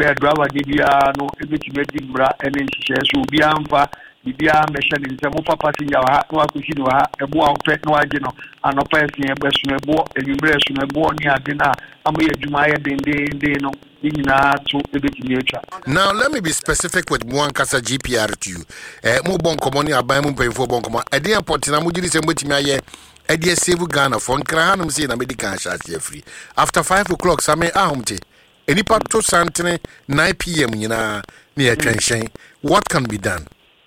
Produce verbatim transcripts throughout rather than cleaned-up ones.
be driver dibia no ebetime dimbra ene nhihye so obi amfa bibia mehye ne nsemo fa passenger ha no akusi no ha ebo a ope no age no anopa esin ebesu ebo enumre esu ebo ni ade na amoye adwuma ye dende de no nyina to ebetime atwa. Now let me be specific with one kasa G P R to you. Eh mo bon komo ni aban mo pemfo bon komo e dey important na mo giri se mbetime aye e dey save Ghana for nkra hanum say na medical share free after five o'clock same ahomte eni pato santene nine p m nyina na ye twenhyen. What can be done?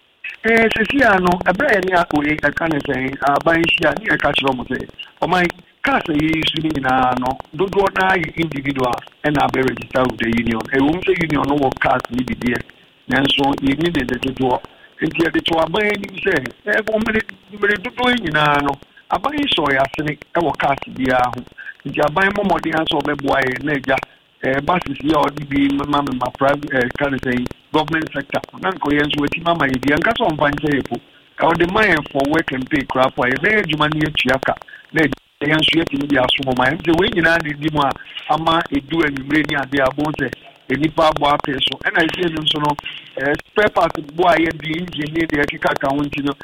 Eh sesia no ebra ni akoye e kan say aban hia ni e ka kire mo say o my cars yi su ni na no dodo na individual and I be register with the union e won say union no work cars ni bi there nanso you need the dodo enti e de to aban ni say e bo me me dodo yi na no aban so ya sene e work cars bia ho enti aban momodi anso be boa e na eja eh buses here or be mama ma private can say government sector nan ko yenso wati mama yi bia nka so mpanche epo e o de man for work and pay crap why na ejuma ni atuaka na yenso yeti ni aso mo man we nyina de di mu ama edu anumre ni ade abonse enipa abo apeso and I say no so no spare parts bo aye di engine de ekika ka wonti no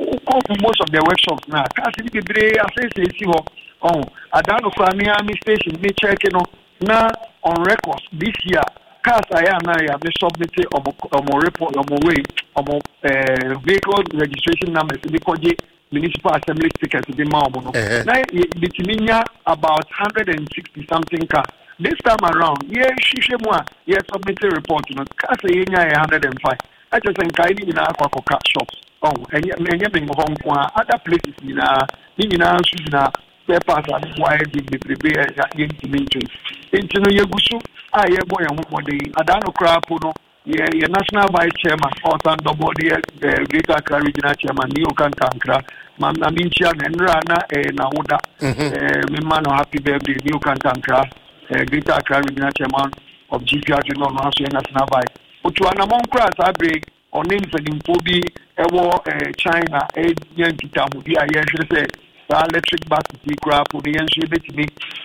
most of the workshops na cars ni bebre asese si ho oh adano kwa mi ami station me check no na on records this year cars I am now have submitted on report on way on uh, vehicle registration numbers because the municipal assembly tickets the mamo no now bitiminya about one hundred sixty something cars this time around yeah shishe mo yeah submitted report no cars yenya one hundred five I just think I need na akwa car shops oh and enye me hon kwa other places ni na ni na su na spare parts are why the prepare again to mention into no yegusu ah ye boy and what they adano crap no ye national vice chairman or double the Greater Accra regional chairman Neo Kantankra mam na minchia na nrana eh na woda eh me man happy birthday Neo Kantankra Greater Accra regional chairman of G P R to no national vice otu anamon class abreak on name for the phobi ewo China eh yankita mu dia ye say electric bus ti crap the yenso betimi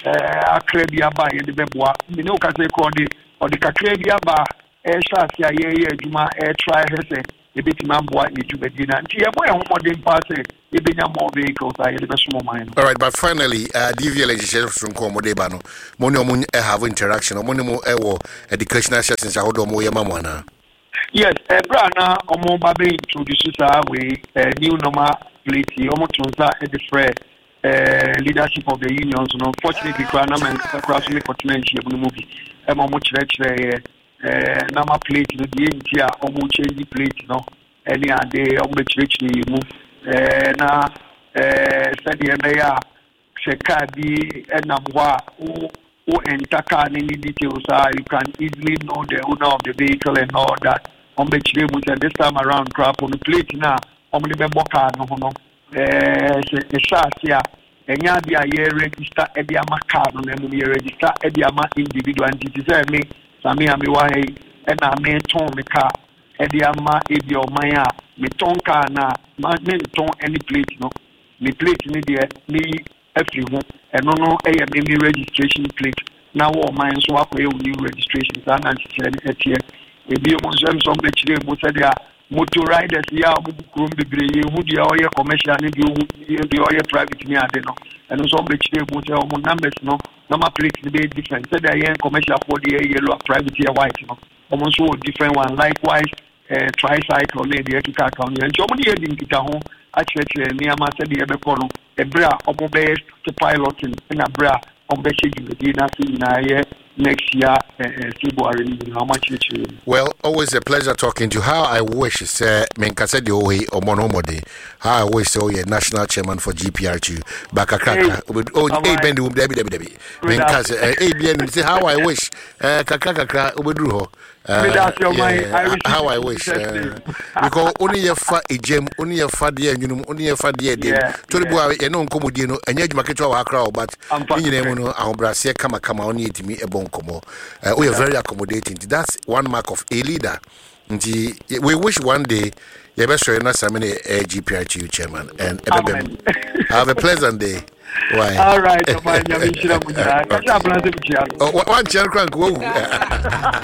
eh akra bia ba ye de beboa me no ka say ko de o de kakra bia ba e sha sia ye ye adwuma e try hese e betimi amboa e djubedi na nti ye boy ho modern pass e benya more vehicles aye de beso mo man. All right, but finally uh D V legislation from ko de ba no mo ne mo have interaction mo ne mo e wo educational settings ahodo mo ye mamwana. Yes, eh bra na omo ba be introduce sa we new normal plate almost tunza a different leadership of the unions. No, fortunately, because I'm a cross me continent here, we movie. I'm a much richer. Nama plate the D N T almost change the plate. No, any other almost rich you move. Na said the mayor Shekadi and Namwa who enter any details. You can easily know the owner of the vehicle and all that. On the this time around, crap on the plate now. Omni be boka no no eh se shasia enya dia ye register e dia maka no na mu ye register e dia ma individual entity say me sami ami wa he e na me ton me car e dia ma e dia o man a me ton car na ma me ton any plate no me plate ni dia ni afri ho e no no e ye me registration plate na wo man so akoye new registration sa na nchire ni etie e bi mo nso so be chire mo se dia motor riders ya obukurum bebreye hu dia oye commercial ni dia oye private ni ade no eno so be chire mo say omo numbers no number plate ni be different say dia commercial for the yellow private here white no omo so different one likewise eh tricycle ni dia kika account ni omo ni e din kita ho a chire ni ama say dia be ko no e bra omo be piloting na bra omo be schedule di na fi na ye next year uh, February how much it will. Well, always a pleasure talking to you. How I wish say menka said the way or monomode how I wish so yeah national chairman for G P R two baka kaka oh hey bend um debi debi debi menka say eh bien say how I wish eh kaka kaka obedru ho how I wish uh, because only your fa ejem only your fa de anwunum only your fa de de to the boy e no nkomodie no anya adwuma keto wa akra but nyina no ahobrase kama kama oni etimi ebo nkomo we are very accommodating. That's one mark of a leader. We wish one day you best show us some G P R two chairman and have a pleasant day. Why? All right, one chair crank.